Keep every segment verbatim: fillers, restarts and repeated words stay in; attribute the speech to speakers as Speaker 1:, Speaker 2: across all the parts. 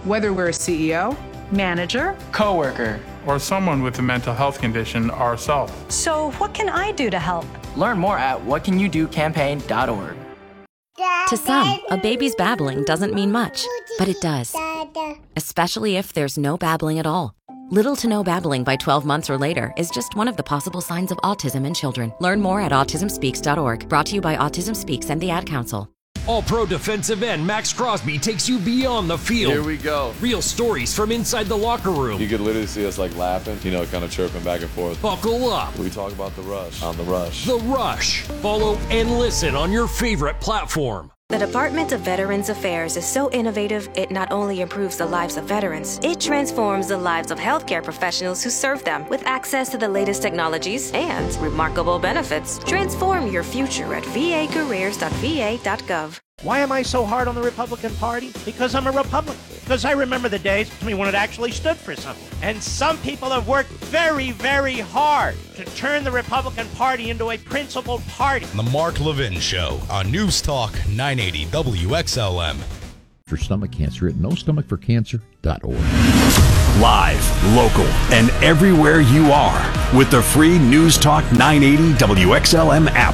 Speaker 1: Whether we're a C E O,
Speaker 2: manager,
Speaker 3: coworker,
Speaker 4: or someone with a mental health condition ourselves.
Speaker 2: So what can I do to help?
Speaker 3: Learn more at what can you do campaign dot org.
Speaker 5: To some, a baby's babbling doesn't mean much, but it does. Especially if there's no babbling at all. Little to no babbling by twelve months or later is just one of the possible signs of autism in children. Learn more at autism speaks dot org. Brought to you by Autism Speaks and the Ad Council.
Speaker 6: All-Pro defensive end Max Crosby takes you beyond the field.
Speaker 7: Here we go.
Speaker 6: Real stories from inside the locker room.
Speaker 7: You could literally see us like laughing, you know, kind of chirping back and forth.
Speaker 6: Buckle up.
Speaker 7: We talk about The Rush on The Rush.
Speaker 6: The Rush. Follow and listen on your favorite platform.
Speaker 8: The Department of Veterans Affairs is so innovative, it not only improves the lives of veterans, it transforms the lives of healthcare professionals who serve them. With access to the latest technologies and remarkable benefits, transform your future at v a careers dot v a dot gov.
Speaker 9: Why am I so hard on the Republican Party? Because I'm a Republican. Because I remember the days I mean, when it actually stood for something. And some people have worked very, very hard to turn the Republican Party into a principled party.
Speaker 10: The Mark Levin Show on News Talk nine eighty W X L M.
Speaker 11: For stomach cancer at no stomach for cancer dot org.
Speaker 12: Live, local, and everywhere you are with the free News Talk nine eighty W X L M app.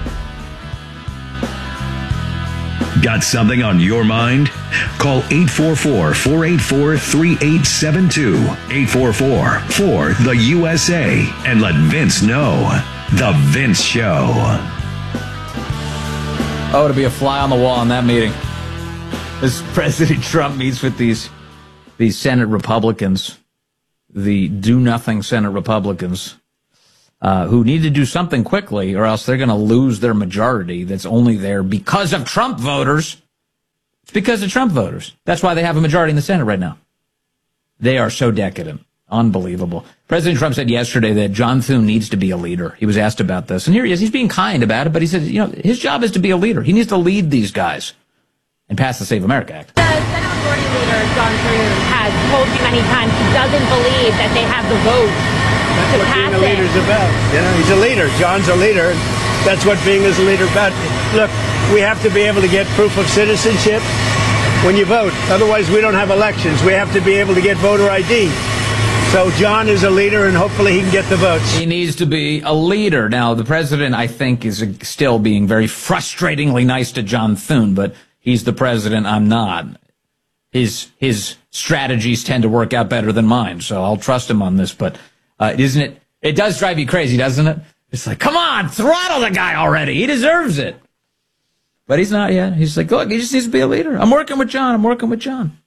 Speaker 13: Got something on your mind? Call eight four four, four eight four, three eight seven two, eight four four, four, the U S A, and let Vince know. The Vince Show.
Speaker 14: Oh, to be a fly on the wall in that meeting. As President Trump meets with these, these Senate Republicans, the do-nothing Senate Republicans, Uh, who need to do something quickly or else they're going to lose their majority that's only there because of Trump voters. It's because of Trump voters. That's why they have a majority in the Senate right now. They are so decadent. Unbelievable. President Trump said yesterday that John Thune needs to be a leader. He was asked about this. And here he is. He's being kind about it, but he said, you know, his job is to be a leader. He needs to lead these guys and pass the Save America Act.
Speaker 15: The Senate Majority Leader, John Thune, has told you many times he doesn't believe that they have the votes.
Speaker 9: That's what being a leader is about. You know, he's a leader. John's a leader. That's what being as a leader about. Look, we have to be able to get proof of citizenship when you vote. Otherwise, we don't have elections. We have to be able to get voter I D. So John is a leader, and hopefully he can get the votes.
Speaker 14: He needs to be a leader. Now, the president, I think, is still being very frustratingly nice to John Thune, but he's the president. I'm not. His his strategies tend to work out better than mine, so I'll trust him on this, but... Uh, isn't it? It does drive you crazy, doesn't it? It's like, come on, throttle the guy already. He deserves it. But he's not yet. He's like, look, he just needs to be a leader. I'm working with John. I'm working with John.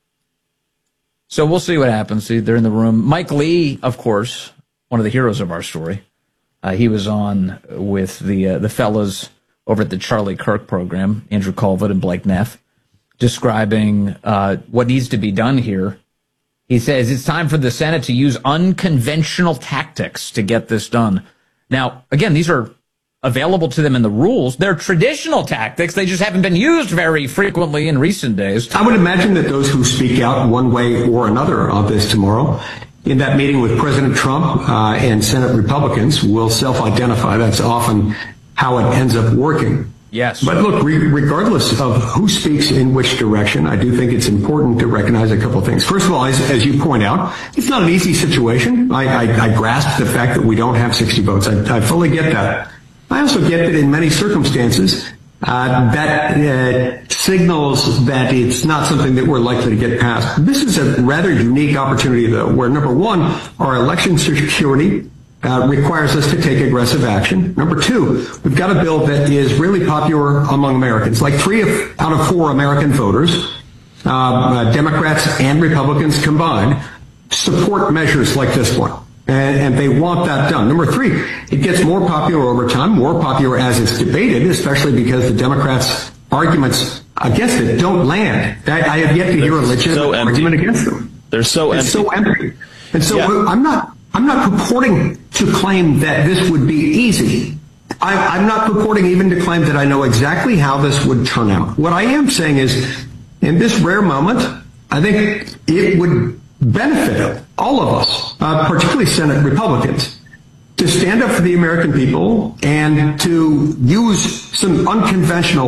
Speaker 14: So we'll see what happens. See, they're in the room. Mike Lee, of course, one of the heroes of our story. Uh, he was on with the uh, the fellas over at the Charlie Kirk program, Andrew Colvin and Blake Neff, describing uh, what needs to be done here. He says it's time for the Senate to use unconventional tactics to get this done. Now, again, these are available to them in the rules. They're traditional tactics. They just haven't been used very frequently in recent days.
Speaker 16: I would imagine that those who speak out one way or another on this tomorrow, in that meeting with President Trump uh, and Senate Republicans, will self-identify. That's often how it ends up working.
Speaker 14: Yes.
Speaker 16: But look, re- regardless of who speaks in which direction, I do think it's important to recognize a couple of things. First of all, as, as you point out, it's not an easy situation. I, I, I grasp the fact that we don't have sixty votes. I, I fully get that. I also get that in many circumstances, uh, that uh, signals that it's not something that we're likely to get passed. This is a rather unique opportunity, though, where, number one, our election security Uh, requires us to take aggressive action. Number two, we've got a bill that is really popular among Americans. Like three of, out of four American voters, uh, uh, Democrats and Republicans combined, support measures like this one. And, and they want that done. Number three, it gets more popular over time, more popular as it's debated, especially because the Democrats' arguments against it don't land. I, I have yet to hear a legitimate so argument against them.
Speaker 17: They're so
Speaker 16: it's
Speaker 17: empty.
Speaker 16: so empty. And so
Speaker 17: yeah.
Speaker 16: I'm not I'm not purporting to claim that this would be easy. I, I'm not purporting even to claim that I know exactly how this would turn out. What I am saying is, in this rare moment, I think it would benefit all of us, uh, particularly Senate Republicans, to stand up for the American people and to use some unconventional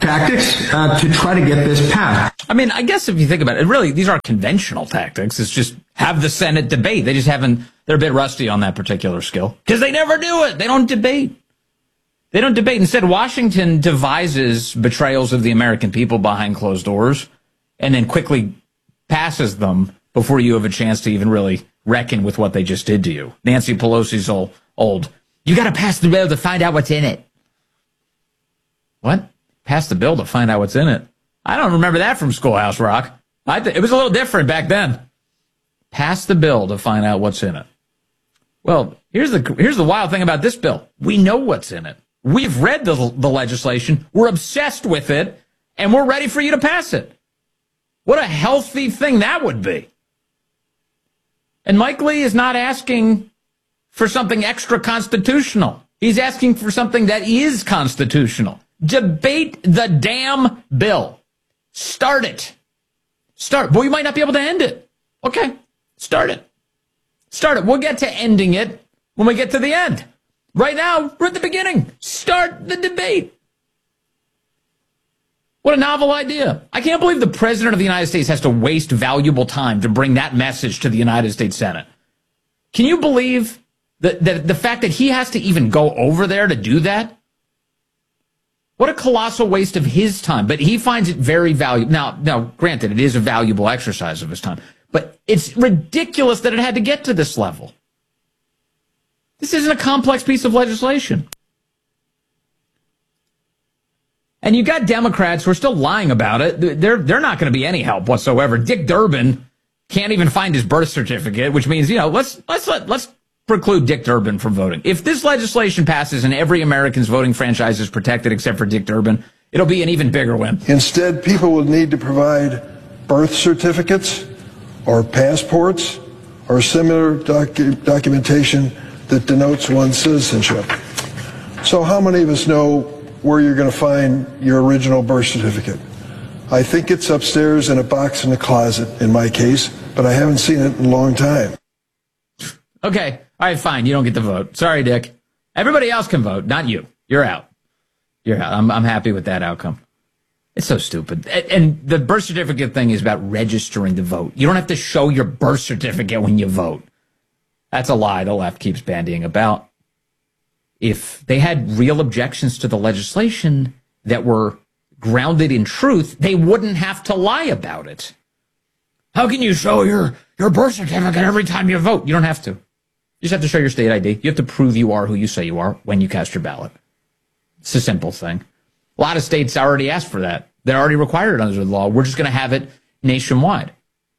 Speaker 16: tactics uh, to try to get this passed.
Speaker 14: I mean, I guess if you think about it, really, these aren't conventional tactics. It's just have the Senate debate. They just haven't, they're a bit rusty on that particular skill because they never do it. They don't debate. They don't debate. Instead, Washington devises betrayals of the American people behind closed doors and then quickly passes them before you have a chance to even really reckon with what they just did to you. Nancy Pelosi's old, old. You got to pass the bill to find out what's in it. What? Pass the bill to find out what's in it? I don't remember that from Schoolhouse Rock. I th- it was a little different back then. Pass the bill to find out what's in it. Well, here's the here's the wild thing about this bill. We know what's in it. We've read the, the legislation. We're obsessed with it, and we're ready for you to pass it. What a healthy thing that would be. And Mike Lee is not asking for something extra constitutional. He's asking for something that is constitutional. Debate the damn bill. Start it. Start. Well, you might not be able to end it. Okay. Start it. Start it. We'll get to ending it when we get to the end. Right now, we're at the beginning. Start the debate. What a novel idea. I can't believe the President of the United States has to waste valuable time to bring that message to the United States Senate. Can you believe that, that the fact that he has to even go over there to do that? What a colossal waste of his time. But he finds it very valuable. Now, now, granted, it is a valuable exercise of his time. But it's ridiculous that it had to get to this level. This isn't a complex piece of legislation. And you got Democrats who are still lying about it. They're, they're not going to be any help whatsoever. Dick Durbin can't even find his birth certificate, which means, you know, let's, let's, let, let's preclude Dick Durbin from voting. If this legislation passes and every American's voting franchise is protected except for Dick Durbin, it'll be an even bigger win.
Speaker 1: Instead, people will need to provide birth certificates or passports or similar docu- documentation that denotes one's citizenship. So how many of us know where you're going to find your original birth certificate? I think it's upstairs in a box in the closet in my case, but I haven't seen it in a long time.
Speaker 14: Okay. All right, fine. You don't get the vote. Sorry, Dick. Everybody else can vote, not you. You're out. You're out. I'm, I'm happy with that outcome. It's so stupid. And the birth certificate thing is about registering to vote. You don't have to show your birth certificate when you vote. That's a lie the left keeps bandying about. If they had real objections to the legislation that were grounded in truth, they wouldn't have to lie about it. How can you show your, your birth certificate every time you vote? You don't have to. You just have to show your state I D. You have to prove you are who you say you are when you cast your ballot. It's a simple thing. A lot of states already asked for that. They're already required it under the law. We're just going to have it nationwide.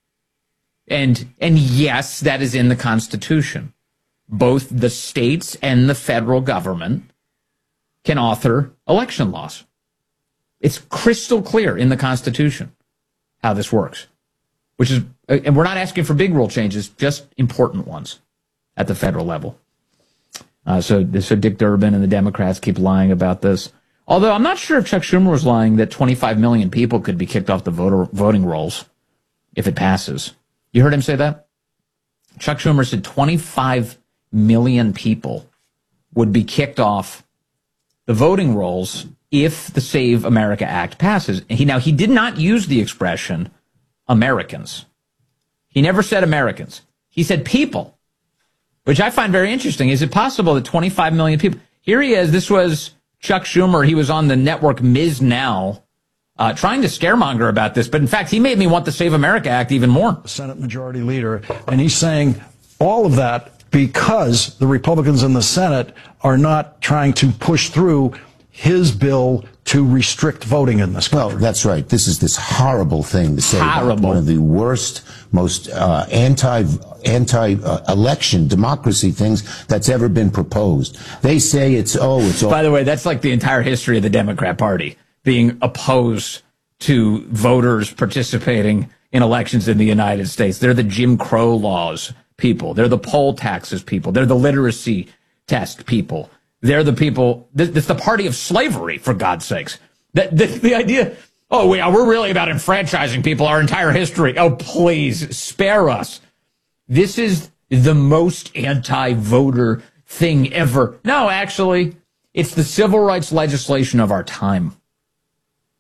Speaker 14: And, and yes, that is in the Constitution. Both the states and the federal government can author election laws. It's crystal clear in the Constitution how this works, which is, and we're not asking for big rule changes, just important ones at the federal level. Uh, so, so Dick Durbin and the Democrats keep lying about this. Although I'm not sure if Chuck Schumer was lying that twenty-five million people could be kicked off the voter voting rolls if it passes. You heard him say that? Chuck Schumer said twenty-five million people would be kicked off the voting rolls if the Save America Act passes. He, now, he did not use the expression Americans. He never said Americans. He said people, which I find very interesting. Is it possible that twenty-five million people... Here he is. This was Chuck Schumer. He was on the network Miz Now uh, trying to scaremonger about this. But in fact, he made me want the Save America Act even more.
Speaker 17: Senate Majority Leader, and he's saying all of that because the Republicans in the Senate are not trying to push through his bill to restrict voting in this country.
Speaker 18: Well, that's right. This is this horrible thing to say
Speaker 14: Horrible.
Speaker 18: about one of the worst, most uh, anti anti uh, election democracy things that's ever been proposed. They say it's oh, it's all.
Speaker 14: By the way, that's like the entire history of the Democrat Party being opposed to voters participating in elections in the United States. They're the Jim Crow laws people. They're the poll taxes people. They're the literacy test people. They're the people, it's the party of slavery, for God's sakes. The, the, the idea, oh, we, we're really about enfranchising people our entire history. Oh, please, spare us. This is the most anti-voter thing ever. No, actually, it's the civil rights legislation of our time.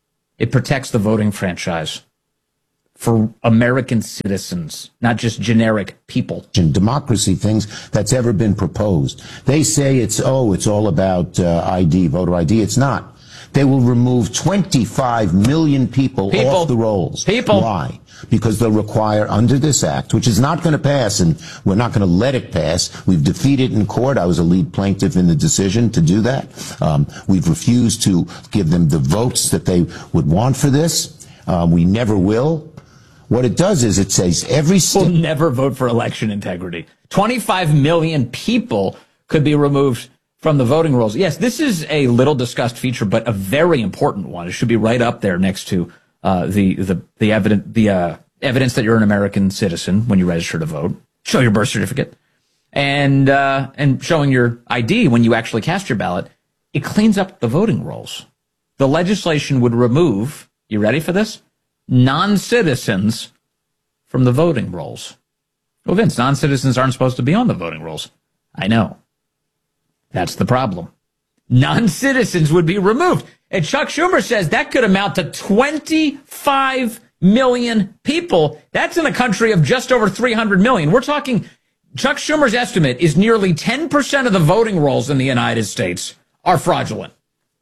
Speaker 14: It protects the voting franchise for American citizens, not just generic people.
Speaker 18: Democracy things that's ever been proposed. They say it's, oh, it's all about uh, I D, voter I D. It's not. They will remove twenty-five million people,
Speaker 14: people
Speaker 18: off the rolls.
Speaker 14: People.
Speaker 18: Why? Because they'll require, under this act, which is not going to pass, and we're not going to let it pass. We've defeated in court. I was a lead plaintiff in the decision to do that. Um, we've refused to give them the votes that they would want for this. Um, we never will. What it does is it says every state
Speaker 14: will never vote for election integrity. twenty-five million people could be removed from the voting rolls. Yes, this is a little discussed feature, but a very important one. It should be right up there next to uh, the the the evidence the uh, evidence that you're an American citizen when you register to vote. Show your birth certificate, and uh, and showing your I D when you actually cast your ballot. It cleans up the voting rolls. The legislation would remove. You ready for this? Non-citizens from the voting rolls. Well, Vince, non-citizens aren't supposed to be on the voting rolls. I know. That's the problem. Non-citizens would be removed. And Chuck Schumer says that could amount to twenty-five million people. That's in a country of just over three hundred million. We're talking, Chuck Schumer's estimate is nearly ten percent of the voting rolls in the United States are fraudulent.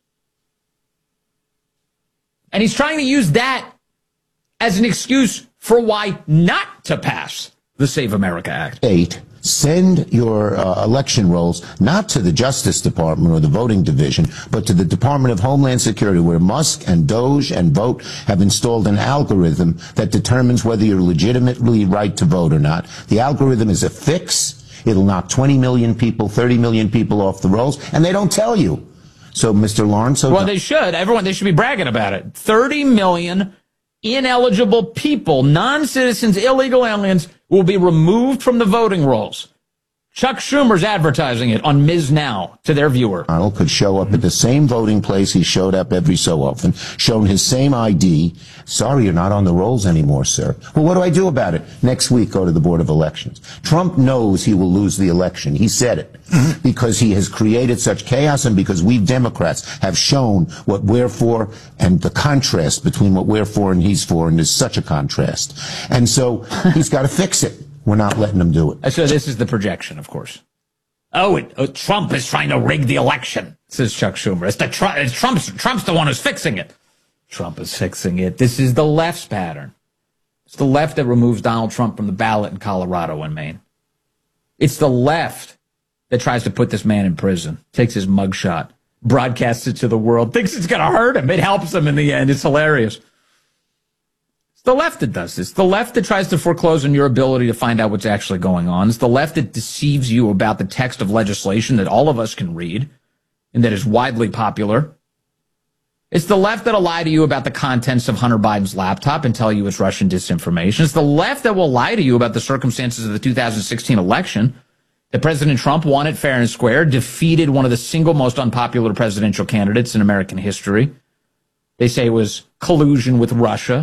Speaker 14: And he's trying to use that as an excuse for why not to pass the Save America Act.
Speaker 18: Eight. Send your uh, election rolls not to the Justice Department or the voting division, but to the Department of Homeland Security, where Musk and Doge and Vote have installed an algorithm that determines whether you're legitimately right to vote or not. The algorithm is a fix. It'll knock twenty million people, thirty million people off the rolls, and they don't tell you. So, Mister Lawrence...
Speaker 14: Well, they should. Everyone, they should be bragging about it. thirty million ineligible people, non-citizens, illegal aliens, will be removed from the voting rolls. Chuck Schumer's advertising it on Miz Now to their viewer.
Speaker 18: Donald could show up at the same voting place he showed up every so often, shown his same I D. Sorry, you're not on the rolls anymore, sir. Well, what do I do about it? Next week, go to the Board of Elections. Trump knows he will lose the election. He said it. Because he has created such chaos and because we Democrats have shown what we're for and the contrast between what we're for and he's for, and there's such a contrast. And so he's got to fix it. We're not letting him do it.
Speaker 14: So this is the projection, of course. Oh, it, oh, Trump is trying to rig the election, says Chuck Schumer. It's the Tr- it's Trump's, Trump's the one who's fixing it. Trump is fixing it. This is the left's pattern. It's the left that removes Donald Trump from the ballot in Colorado and Maine. It's the left that tries to put this man in prison, takes his mugshot, broadcasts it to the world, thinks it's going to hurt him. It helps him in the end. It's hilarious. It's the left that does this. The left that tries to foreclose on your ability to find out what's actually going on. It's the left that deceives you about the text of legislation that all of us can read and that is widely popular. It's the left that'll lie to you about the contents of Hunter Biden's laptop and tell you it's Russian disinformation. It's the left that will lie to you about the circumstances of the two thousand sixteen election, that President Trump won it fair and square, defeated one of the single most unpopular presidential candidates in American history. They say it was collusion with Russia.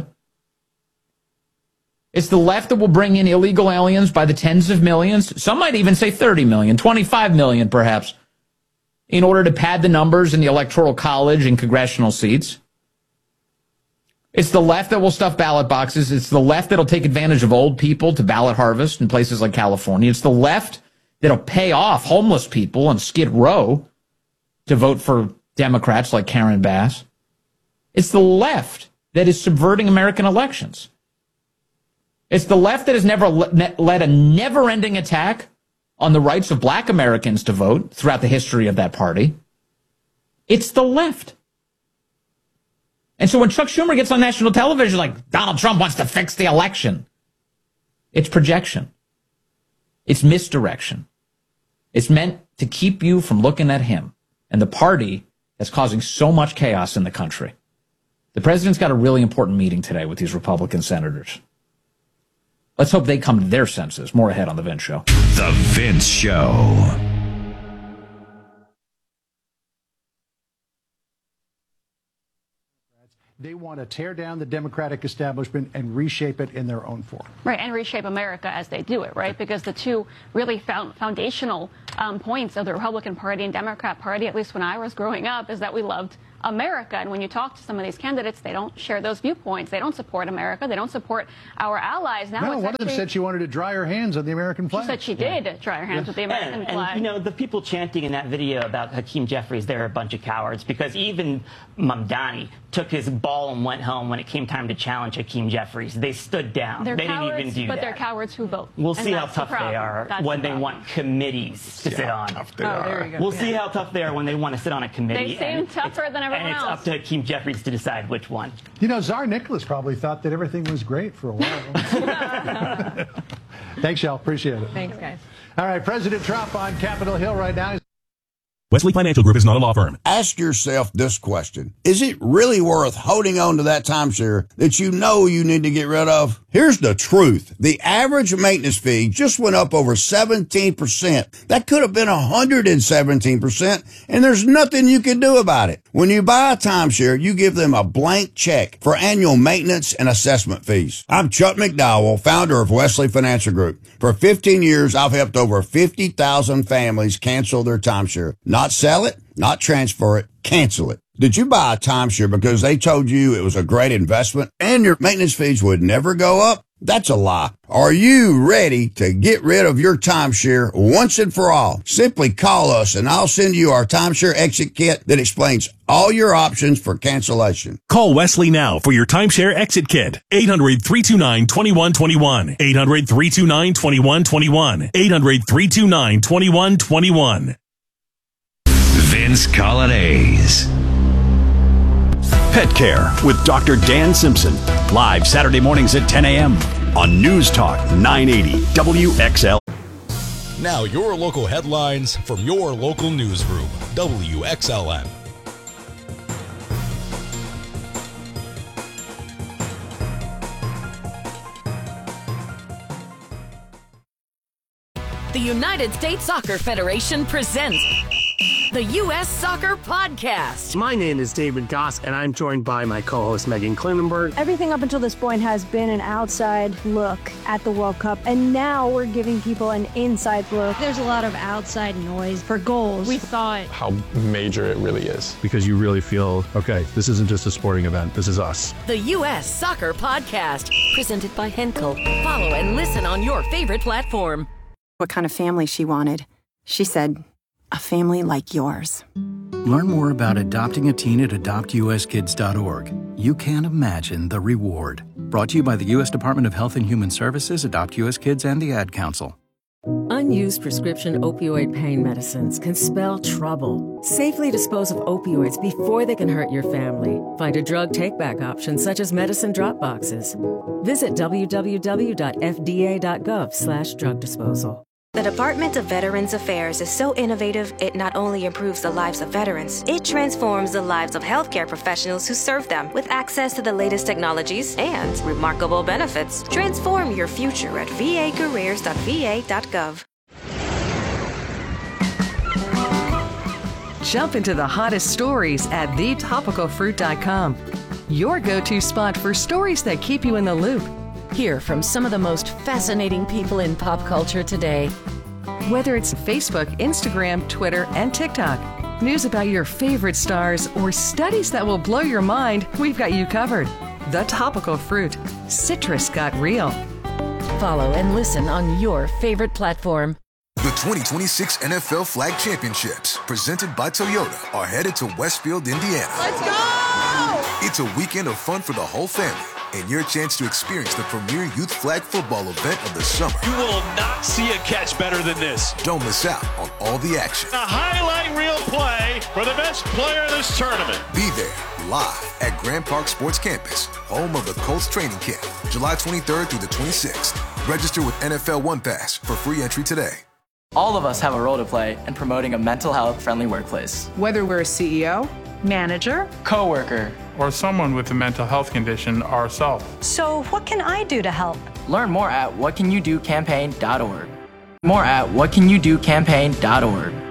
Speaker 14: It's the left that will bring in illegal aliens by the tens of millions. Some might even say thirty million, twenty-five million perhaps, in order to pad the numbers in the Electoral College and congressional seats. It's the left that will stuff ballot boxes. It's the left that'll take advantage of old people to ballot harvest in places like California. It's the left that'll pay off homeless people on Skid Row to vote for Democrats like Karen Bass. It's the left that is subverting American elections. It's the left that has never led a never-ending attack on the rights of black Americans to vote throughout the history of that party. It's the left. And so when Chuck Schumer gets on national television like Donald Trump wants to fix the election, it's projection. It's misdirection. It's meant to keep you from looking at him and the party that's causing so much chaos in the country. The president's got a really important meeting today with these Republican senators. Let's hope they come to their senses. More ahead on The Vince Show.
Speaker 13: The Vince Show.
Speaker 17: They want to tear down the Democratic establishment and reshape it in their own form.
Speaker 19: Right, and reshape America as they do it, right? Because the two really found foundational um, points of the Republican Party and Democrat Party, at least when I was growing up, is that we loved America. And when you talk to some of these candidates, they don't share those viewpoints. They don't support America. They don't support our allies. Now
Speaker 20: no,
Speaker 19: it's
Speaker 20: one
Speaker 19: actually,
Speaker 20: of them said she wanted to dry her hands on the American flag.
Speaker 19: She said she did yeah. dry her hands yeah. with the American
Speaker 21: and,
Speaker 19: flag.
Speaker 21: And, you know, the people chanting in that video about Hakeem Jeffries, they're a bunch of cowards, because even Mamdani took his ball and went home when it came time to challenge Hakeem Jeffries. They stood down.
Speaker 19: They're
Speaker 21: they
Speaker 19: cowards,
Speaker 21: didn't even do
Speaker 19: but
Speaker 21: that.
Speaker 19: they're cowards who vote.
Speaker 21: We'll
Speaker 19: and
Speaker 21: see how
Speaker 19: the
Speaker 21: tough
Speaker 19: problem.
Speaker 21: they are
Speaker 19: That's
Speaker 21: when
Speaker 19: the
Speaker 21: they want committees to
Speaker 20: see
Speaker 21: sit
Speaker 20: how
Speaker 21: on.
Speaker 20: Tough they
Speaker 19: oh,
Speaker 20: are.
Speaker 19: there we go.
Speaker 21: We'll
Speaker 19: yeah.
Speaker 21: see how tough they are when they want to sit on a committee.
Speaker 19: They seem tougher than everyone
Speaker 21: and
Speaker 19: else.
Speaker 21: And it's up to Hakeem Jeffries to decide which one.
Speaker 20: You know, Tsar Nicholas probably thought that everything was great for a while. Thanks, y'all. Appreciate it.
Speaker 19: Thanks, guys.
Speaker 20: All right, President Trump on Capitol Hill right now.
Speaker 22: Wesley Financial Group is not a law firm.
Speaker 23: Ask yourself this question. Is it really worth holding on to that timeshare that you know you need to get rid of? Here's the truth. The average maintenance fee just went up over seventeen percent. That could have been one hundred seventeen percent, and there's nothing you can do about it. When you buy a timeshare, you give them a blank check for annual maintenance and assessment fees. I'm Chuck McDowell, founder of Wesley Financial Group. For fifteen years, I've helped over fifty thousand families cancel their timeshare. Not sell it, not transfer it, cancel it. Did you buy a timeshare because they told you it was a great investment and your maintenance fees would never go up? That's a lie. Are you ready to get rid of your timeshare once and for all? Simply call us and I'll send you our timeshare exit kit that explains all your options for cancellation.
Speaker 22: Call Wesley now for your timeshare exit kit. eight hundred, three two nine, two one two one. eight hundred, three two nine, two one two one. eight hundred, three two nine, two one two one.
Speaker 13: Vince Colonnese.
Speaker 12: Pet Care with Doctor Dan Simpson. Live Saturday mornings at ten a.m. on News Talk nine eighty W X L.
Speaker 10: Now your local headlines from your local newsroom. W X L N.
Speaker 24: The United States Soccer Federation presents the U S Soccer Podcast.
Speaker 25: My name is David Goss, and I'm joined by my co-host Megan Klinenberg.
Speaker 26: Everything up until this point has been an outside look at the World Cup, and now we're giving people an inside look.
Speaker 27: There's a lot of outside noise for goals. We thought
Speaker 28: how major it really is.
Speaker 29: Because you really feel, okay, this isn't just a sporting event, this is us.
Speaker 24: The U S Soccer Podcast, presented by Henkel. Follow and listen on your favorite platform.
Speaker 30: What kind of family she wanted. She said, a family like yours.
Speaker 31: Learn more about adopting a teen at adopt u s kids dot org. You can't imagine the reward. Brought to you by the U S Department of Health and Human Services, Adopt U S Kids, and the Ad Council.
Speaker 32: Unused prescription opioid pain medicines can spell trouble. Safely dispose of opioids before they can hurt your family. Find a drug take-back option such as medicine drop boxes. Visit w w w dot f d a dot gov slash drug disposal.
Speaker 8: The Department of Veterans Affairs is so innovative, it not only improves the lives of veterans, it transforms the lives of healthcare professionals who serve them with access to the latest technologies and remarkable benefits. Transform your future at v a careers dot v a dot gov.
Speaker 2: Jump into the hottest stories at the topical fruit dot com. Your go-to spot for stories that keep you in the loop. Hear from some of the most fascinating people in pop culture today. Whether it's Facebook, Instagram, Twitter, and TikTok, news about your favorite stars, or studies that will blow your mind, we've got you covered. The Topical Fruit. Citrus got real. Follow and listen on your favorite platform.
Speaker 33: The twenty twenty-six N F L Flag Championships, presented by Toyota, are headed to Westfield, Indiana.
Speaker 34: Let's go!
Speaker 33: It's a weekend of fun for the whole family, and your chance to experience the premier youth flag football event of the summer.
Speaker 6: You will not see a catch better than this.
Speaker 33: Don't miss out on all the action.
Speaker 6: A highlight reel play for the best player in this tournament.
Speaker 33: Be there live at Grand Park Sports Campus, home of the Colts training camp, July twenty-third through the twenty-sixth. Register with N F L One Pass for free entry today.
Speaker 3: All of us have a role to play in promoting a mental health friendly workplace.
Speaker 35: Whether we're a C E O,
Speaker 2: manager,
Speaker 4: coworker, or someone with a mental health condition ourselves.
Speaker 2: So what can I do to help?
Speaker 3: Learn more at what can you do campaign dot org. More at what can you do campaign dot org.